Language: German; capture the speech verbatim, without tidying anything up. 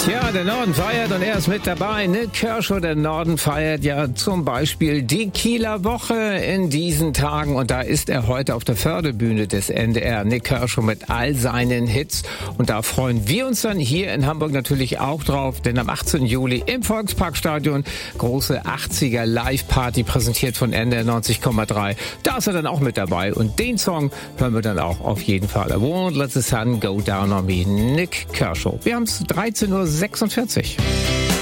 Tja, der Norden feiert und er ist mit dabei. Nik Kershaw, der Norden feiert ja zum Beispiel die Kieler Woche in diesen Tagen. Und da ist er heute auf der Förderbühne des N D R. Nik Kershaw mit all seinen Hits. Und da freuen wir uns dann hier in Hamburg natürlich auch drauf. Denn am achtzehnten Juli im Volksparkstadion große achtziger Live-Party präsentiert von N D R neunzig Komma drei. Da ist er dann auch mit dabei. Und den Song hören wir dann auch auf jeden Fall. I won't let the sun go down on me. Nik Kershaw. Wir haben es dreizehn Uhr sechsundvierzig.